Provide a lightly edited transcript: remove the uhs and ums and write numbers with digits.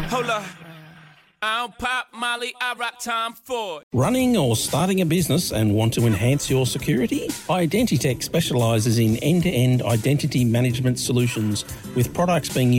Hold up. I don't pop Molly, I rock Tom Ford. Running or starting a business and want to enhance your security? Identitech specialises in end-to-end identity management solutions with products being